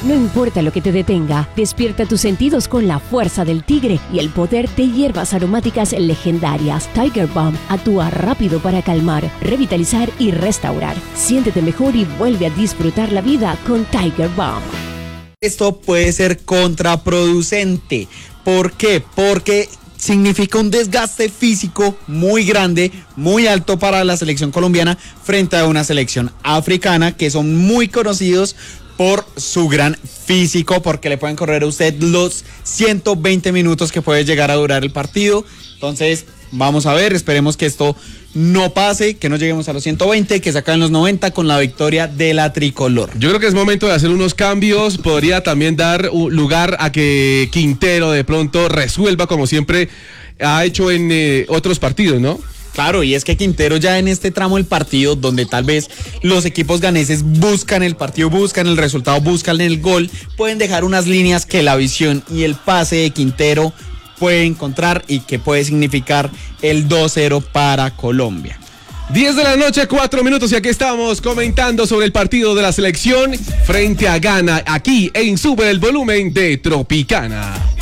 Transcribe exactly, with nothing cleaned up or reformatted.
No importa lo que te detenga, despierta tus sentidos con la fuerza del tigre y el poder de hierbas aromáticas legendarias. Tiger Balm actúa rápido para calmar, revitalizar y restaurar. Siéntete mejor y vuelve a disfrutar la vida con Tiger Balm. Esto puede ser contraproducente. ¿Por qué? Porque significa un desgaste físico muy grande, muy alto para la selección colombiana frente a una selección africana que son muy conocidos por su gran físico, porque le pueden correr a usted los ciento veinte minutos que puede llegar a durar el partido. Entonces, vamos a ver, esperemos que esto no pase, que no lleguemos a los ciento veinte, que se acaben los noventa con la victoria de la tricolor. Yo creo que es momento de hacer unos cambios, podría también dar lugar a que Quintero de pronto resuelva como siempre ha hecho en eh, otros partidos, ¿no? Claro, y es que Quintero ya en este tramo del partido, donde tal vez los equipos ganeses buscan el partido, buscan el resultado, buscan el gol, pueden dejar unas líneas que la visión y el pase de Quintero puede encontrar y que puede significar el dos cero para Colombia. diez de la noche, cuatro minutos, y aquí estamos comentando sobre el partido de la selección frente a Ghana, aquí en Sube el Volumen de Tropicana.